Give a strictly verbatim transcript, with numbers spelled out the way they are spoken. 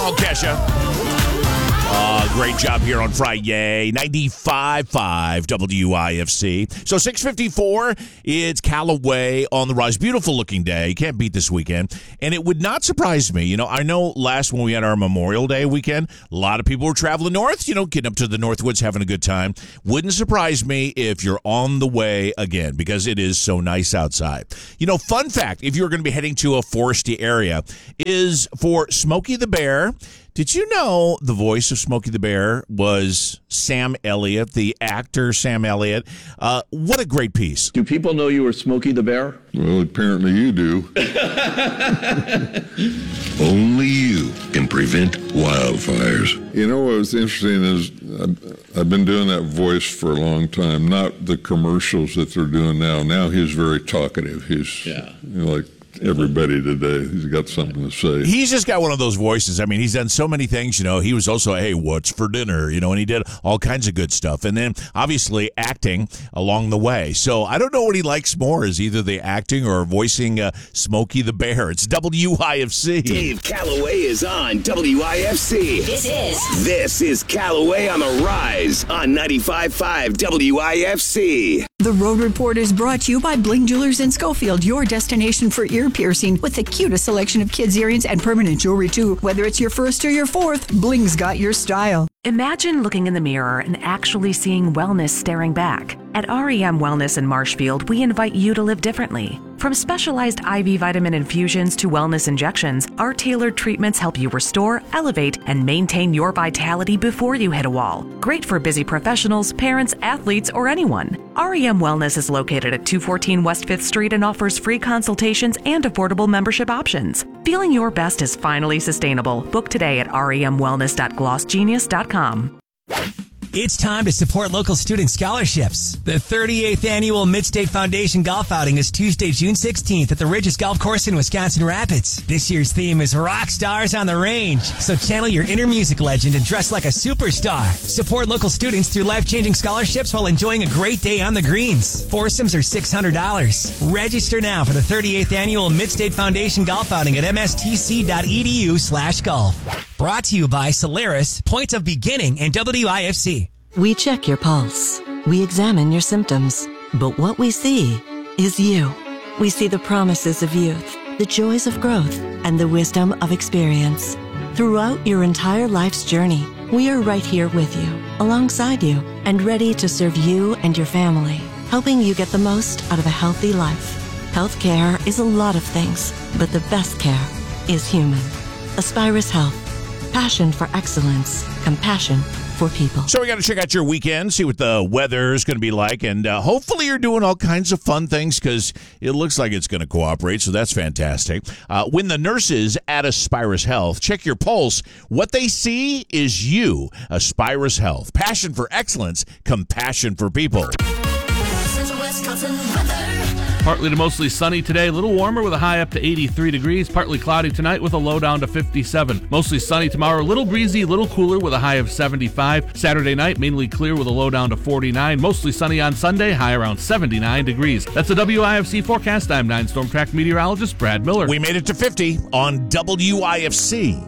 on, Kesha. Uh, great job here on Friday. ninety-five point five W I F C. So six fifty-four, it's Callaway on the rise. Beautiful looking day. Can't beat this weekend. And it would not surprise me. You know, I know last when we had our Memorial Day weekend, a lot of people were traveling north, you know, getting up to the Northwoods, having a good time. Wouldn't surprise me if you're on the way again because it is so nice outside. You know, fun fact, if you're going to be heading to a foresty area, is for Smokey the Bear. Did you know the voice of Smokey the Bear was Sam Elliott, the actor Sam Elliott? Uh, what a great piece. Do people know you were Smokey the Bear? Well, apparently you do. Only you can prevent wildfires. You know what was interesting is I've, I've been doing that voice for a long time, not the commercials that they're doing now. Now he's very talkative. He's yeah. you know, like everybody today. He's got something to say. He's just got one of those voices. I mean, he's done so many things, you know. He was also, hey, what's for dinner? You know, and he did all kinds of good stuff. And then, obviously, acting along the way. So I don't know what he likes more, is either the acting or voicing uh, Smokey the Bear. It's W I F C. Dave Calloway is on W I F C. This is. This is Calloway on the Rise on ninety-five point five W I F C. The Road Report is brought to you by Bling Jewelers in Schofield, your destination for ear piercing with the cutest selection of kids' earrings and permanent jewelry, too. Whether it's your first or your fourth, Bling's got your style. Imagine looking in the mirror and actually seeing wellness staring back. At R E M Wellness in Marshfield, we invite you to live differently. From specialized I V vitamin infusions to wellness injections, our tailored treatments help you restore, elevate, and maintain your vitality before you hit a wall. Great for busy professionals, parents, athletes, or anyone. R E M Wellness is located at two fourteen West fifth Street and offers free consultations and affordable membership options. Feeling your best is finally sustainable. Book today at R E M wellness dot gloss genius dot com. It's time to support local student scholarships. The thirty-eighth Annual Mid-State Foundation Golf Outing is Tuesday, June sixteenth at the Ridges Golf Course in Wisconsin Rapids. This year's theme is Rock Stars on the Range, so channel your inner music legend and dress like a superstar. Support local students through life-changing scholarships while enjoying a great day on the greens. Foursomes are six hundred dollars. Register now for the thirty-eighth Annual Mid-State Foundation Golf Outing at m s t c dot e d u slash golf. Brought to you by Solaris, Point of Beginning, and W I F C. We check your pulse. We examine your symptoms. But what we see is you. We see the promises of youth, the joys of growth, and the wisdom of experience. Throughout your entire life's journey, we are right here with you, alongside you, and ready to serve you and your family, helping you get the most out of a healthy life. Healthcare is a lot of things, but the best care is human. Aspirus Health. Passion for excellence. Compassion for people. So we got to check out your weekend, see what the weather is going to be like, and uh, hopefully you're doing all kinds of fun things because it looks like it's going to cooperate, so that's fantastic. Uh, when the nurses at Aspirus Health check your pulse, what they see is you. Aspirus Health. Passion for excellence, compassion for people. Partly to mostly sunny today, a little warmer with a high up to eighty-three degrees. Partly cloudy tonight with a low down to fifty-seven. Mostly sunny tomorrow, a little breezy, a little cooler with a high of seventy-five. Saturday night, mainly clear with a low down to forty-nine. Mostly sunny on Sunday, high around seventy-nine degrees. That's a W I F C forecast. I'm nine Storm Track meteorologist Brad Miller. We made it to fifty on W I F C.